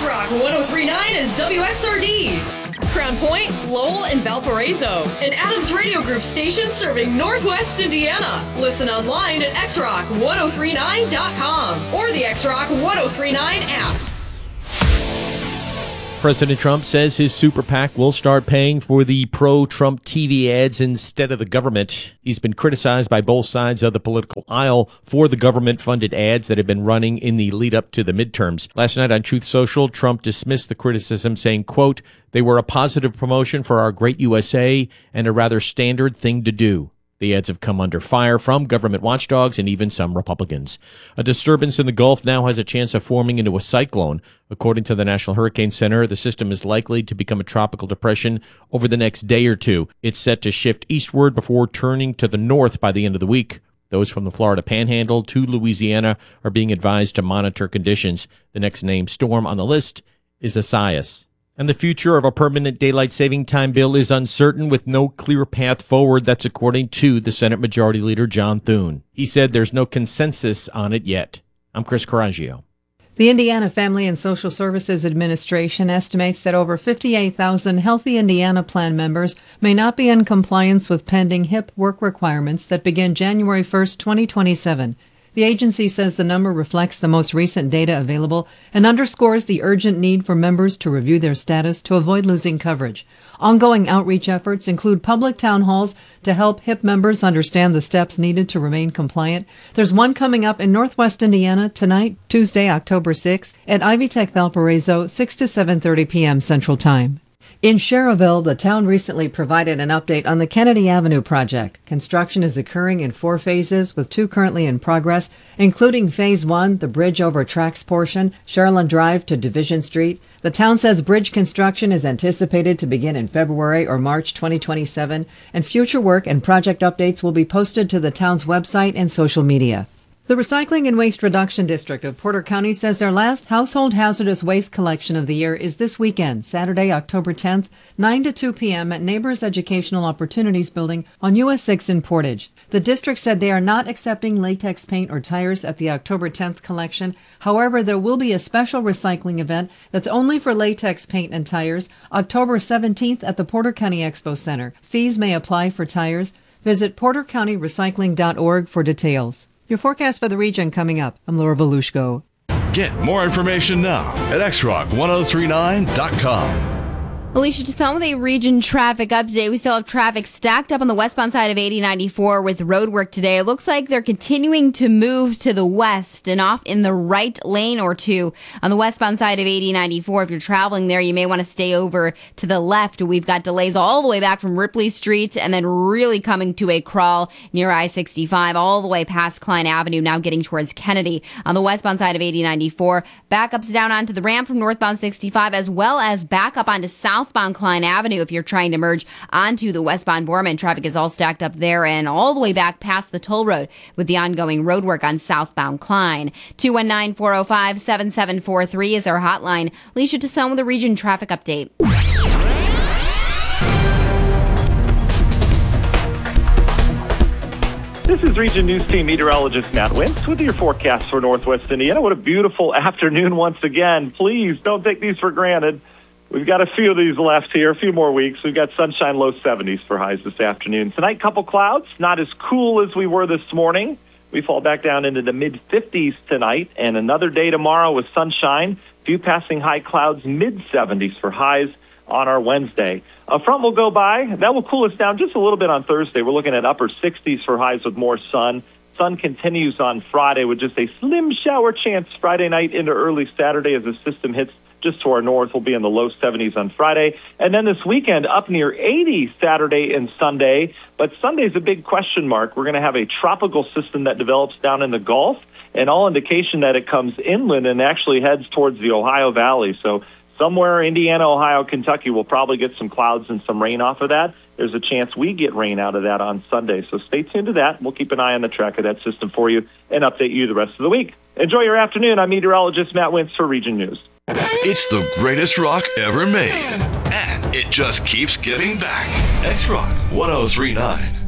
X-Rock 1039 is WXRD. Crown Point, Lowell, and Valparaiso. An Adams Radio Group station serving Northwest Indiana. Listen online at xrock1039.com or the X-Rock 1039 app. President Trump says his super PAC will start paying for the pro-Trump TV ads instead of the government. He's been criticized by both sides of the political aisle for the government-funded ads that have been running in the lead-up to the midterms. Last night on Truth Social, Trump dismissed the criticism, saying, quote, "They were a positive promotion for our great USA and a rather standard thing to do." The ads have come under fire from government watchdogs and even some Republicans. A disturbance in the Gulf now has a chance of forming into a cyclone. According to the National Hurricane Center, the system is likely to become a tropical depression over the next day or two. It's set to shift eastward before turning to the north by the end of the week. Those from the Florida Panhandle to Louisiana are being advised to monitor conditions. The next named storm on the list is Isaias. And the future of a permanent daylight saving time bill is uncertain with no clear path forward. That's according to the Senate Majority Leader John Thune. He said there's no consensus on it yet. I'm Chris Coraggio. The Indiana Family and Social Services Administration estimates that over 58,000 Healthy Indiana Plan members may not be in compliance with pending HIP work requirements that begin January 1st, 2027. The agency says the number reflects the most recent data available and underscores the urgent need for members to review their status to avoid losing coverage. Ongoing outreach efforts include public town halls to help HIP members understand the steps needed to remain compliant. There's one coming up in Northwest Indiana tonight, Tuesday, October 6th, at Ivy Tech Valparaiso, 6 to 7:30 p.m. Central Time. In Sherrville, the town recently provided an update on the Kennedy Avenue project. Construction is occurring in 4 phases, with 2 currently in progress, including Phase 1, the bridge over tracks portion, Sherland Drive to Division Street. The town says bridge construction is anticipated to begin in February or March 2027, and future work and project updates will be posted to the town's website and social media. The Recycling and Waste Reduction District of Porter County says their last household hazardous waste collection of the year is this weekend, Saturday, October 10th, 9 to 2 p.m. at Neighbors Educational Opportunities Building on US 6 in Portage. The district said they are not accepting latex paint or tires at the October 10th collection. However, there will be a special recycling event that's only for latex paint and tires, October 17th at the Porter County Expo Center. Fees may apply for tires. Visit portercountyrecycling.org for details. Your forecast for the region coming up. I'm Laura Belushko. Get more information now at xrock1039.com. Alicia, to some with a region traffic update, we still have traffic stacked up on the westbound side of 8094 with road work today. It looks like they're continuing to move to the west and off in the right lane or two on the westbound side of 8094. If you're traveling there, you may want to stay over to the left. We've got delays all the way back from Ripley Street and then really coming to a crawl near I-65 all the way past Klein Avenue, now getting towards Kennedy. On the westbound side of 8094, backups down onto the ramp from northbound 65 as well as back up onto southbound Klein Avenue if you're trying to merge onto the westbound Borman. Traffic is all stacked up there and all the way back past the toll road with the ongoing road work on southbound Klein. 219-405-7743 is our hotline. Alicia Tassone with a region traffic update. This is Region News Team meteorologist Matt Wintz with your forecast for Northwest Indiana. What a beautiful afternoon once again. Please don't take these for granted. We've got a few of these left here, a few more weeks. We've got sunshine, low 70s for highs this afternoon. Tonight, couple clouds, not as cool as we were this morning. We fall back down into the mid-50s tonight, and another day tomorrow with sunshine. Few passing high clouds, mid-70s for highs on our Wednesday. A front will go by. That will cool us down just a little bit on Thursday. We're looking at upper 60s for highs with more sun. Sun continues on Friday with just a slim shower chance Friday night into early Saturday as the system hits just to our north. We'll be in the low 70s on Friday. And then this weekend, up near 80 Saturday and Sunday. But Sunday's a big question mark. We're going to have a tropical system that develops down in the Gulf, and all indication that it comes inland and actually heads towards the Ohio Valley. So somewhere Indiana, Ohio, Kentucky will probably get some clouds and some rain off of that. There's a chance we get rain out of that on Sunday. So stay tuned to that. We'll keep an eye on the track of that system for you and update you the rest of the week. Enjoy your afternoon. I'm meteorologist Matt Wintz for Region News. It's the greatest rock ever made, and it just keeps giving back. X-Rock 1039.